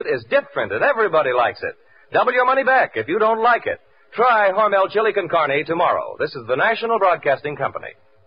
is different and everybody likes it. Double your money back if you don't like it. Try Hormel Chili con Carne tomorrow. This is the National Broadcasting Company.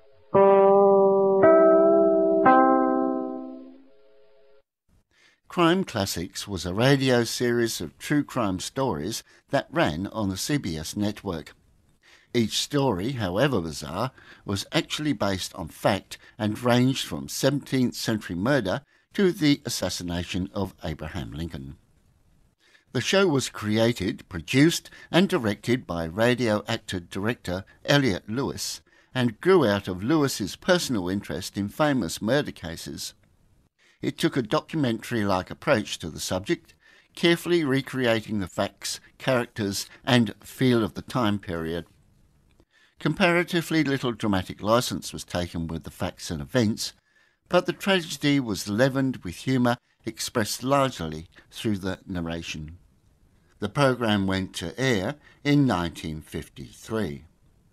Crime Classics was a radio series of true crime stories that ran on the CBS network. Each story, however bizarre, was actually based on fact and ranged from 17th century murder to the assassination of Abraham Lincoln. The show was created, produced and directed by radio actor director Elliot Lewis and grew out of Lewis's personal interest in famous murder cases. It took a documentary-like approach to the subject, carefully recreating the facts, characters and feel of the time period. Comparatively little dramatic license was taken with the facts and events, but the tragedy was leavened with humour expressed largely through the narration. The programme went to air in 1953.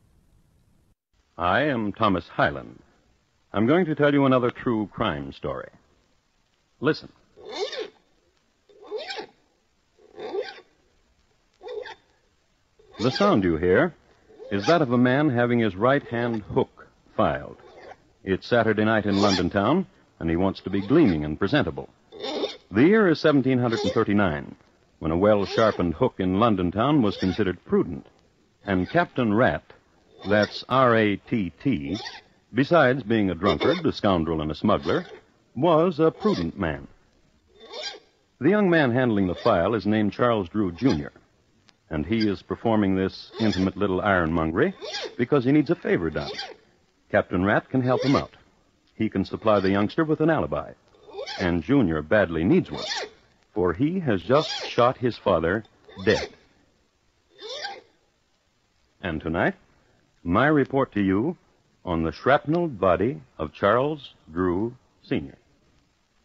I am Thomas Hyland. I'm going to tell you another true crime story. Listen. The sound you hear is that of a man having his right-hand hook filed. It's Saturday night in London town, and he wants to be gleaming and presentable. The year is 1739, when a well-sharpened hook in London town was considered prudent. And Captain Rat, that's R-A-T-T, besides being a drunkard, a scoundrel, and a smuggler, was a prudent man. The young man handling the file is named Charles Drew, Jr., and he is performing this intimate little ironmongery because he needs a favor done. Captain Rat can help him out. He can supply the youngster with an alibi, and Jr. badly needs one, for he has just shot his father dead. And tonight, my report to you on the shrapnel body of Charles Drew, Sr.